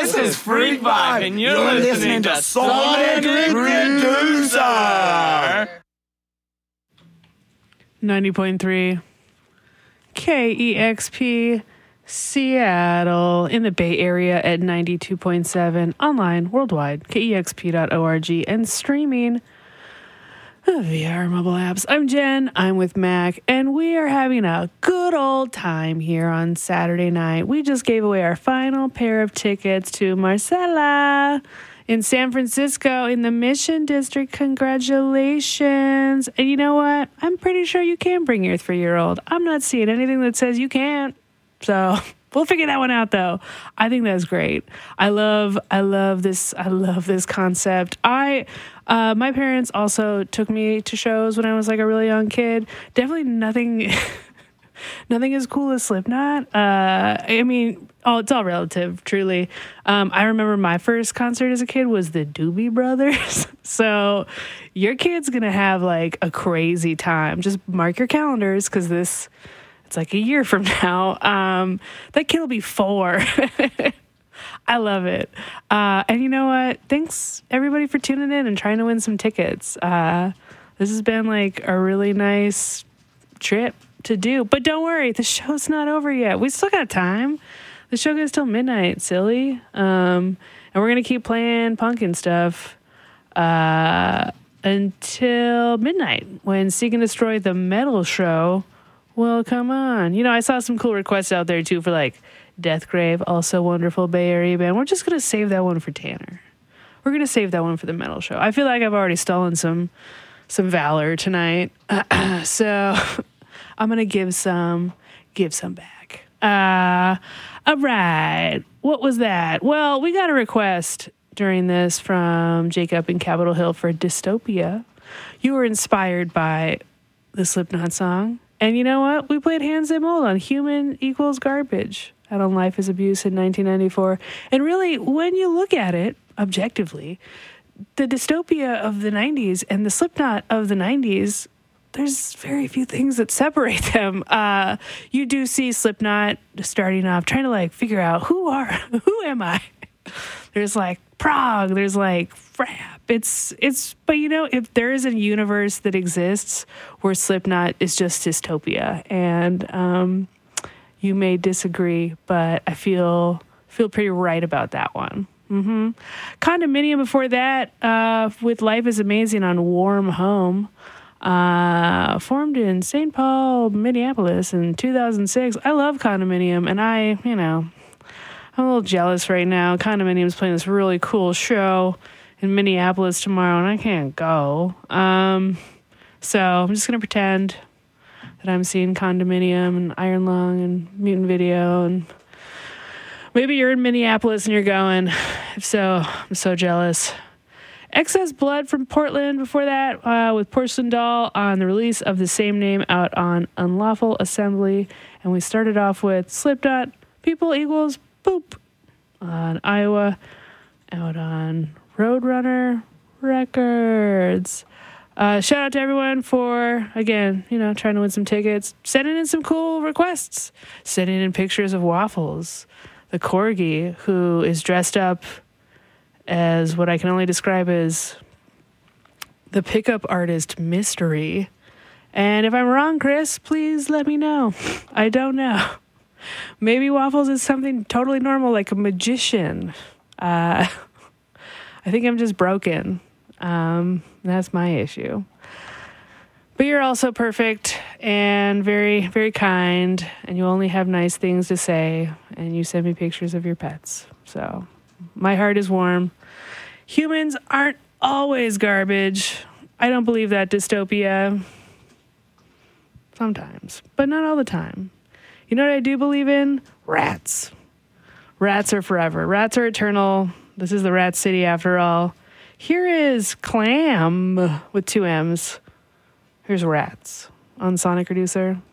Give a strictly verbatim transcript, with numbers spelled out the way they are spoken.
This is Freak Vibe, and you're, you're listening, listening to Sonic Reducer. ninety point three K E X P Seattle, in the Bay Area at ninety-two point seven, online worldwide, K E X P dot org, and streaming via our mobile apps. I'm Jen, I'm with Mac, and we are having a good old time here on Saturday night. We just gave away our final pair of tickets to Marcella in San Francisco in the Mission District. Congratulations. And you know what? I'm pretty sure you can bring your three-year-old. I'm not seeing anything that says you can't. So we'll figure that one out, though. I think that's great. I love, I love this. I love this concept. I, uh, my parents also took me to shows when I was like a really young kid. Definitely nothing, nothing as cool as Slipknot. Uh, I mean, oh, it's all relative, truly. Um, I remember my first concert as a kid was the Doobie Brothers. So your kid's gonna have like a crazy time. Just mark your calendars, because this. It's like a year from now. Um, that kid will be four. I love it. Uh, and you know what? Thanks, everybody, for tuning in and trying to win some tickets. Uh, this has been like a really nice trip to do. But don't worry, the show's not over yet. We still got time. The show goes till midnight, silly. Um, and we're going to keep playing pumpkin stuff uh, until midnight, when Seek and Destroy the Metal Show. Well, come on. You know, I saw some cool requests out there, too, for, like, Deathgrave, also wonderful Bay Area band. We're just going to save that one for Tanner. We're going to save that one for the metal show. I feel like I've already stolen some some valor tonight. So I'm going to give some, give some back. Uh, all right. What was that? Well, we got a request during this from Jacob in Capitol Hill for Dystopia. You were inspired by the Slipknot song. And you know what? We played Hands That Mold on Human Equals Garbage out on Life is Abuse in nineteen ninety-four. And really, when you look at it objectively, the dystopia of the nineties and the Slipknot of the nineties, there's very few things that separate them. Uh, you do see Slipknot starting off, trying to like figure out who are, who am I? There's like prog, there's like rap. It's, it's, but you know, if there is a universe that exists where Slipknot is just dystopia, and um, you may disagree, but I feel, feel pretty right about that one. Mm-hmm. Condominium before that, uh, with Life is Amazing on Warm Home, uh, formed in Saint Paul, Minneapolis in two thousand six. I love Condominium, and I, you know, I'm a little jealous right now. Condominium's playing this really cool show in Minneapolis tomorrow, and I can't go. Um, so I'm just going to pretend that I'm seeing Condominium and Iron Lung and Mutant Video, and maybe you're in Minneapolis and you're going. If so, I'm so jealous. Excess Blood from Portland before that, uh, with Porcelain Doll on the release of the same name out on Unlawful Assembly. And we started off with Slipknot, People Equals Boop on Iowa, out on Roadrunner Records. Uh, shout out to everyone for, again, you know, trying to win some tickets, sending in some cool requests, sending in pictures of Waffles, the corgi, who is dressed up as what I can only describe as the pickup artist mystery. And if I'm wrong, Chris, please let me know. I don't know. Maybe Waffles is something totally normal, like a magician. Uh, I think I'm just broken. Um, that's my issue. But you're also perfect and very, very kind, and you only have nice things to say, and you send me pictures of your pets. So my heart is warm. Humans aren't always garbage. I don't believe that dystopia. Sometimes, but not all the time. You know what I do believe in? Rats. Rats are forever. Rats are eternal. This is the Rat City after all. Here is Clam with two M's. Here's Rats on Sonic Reducer.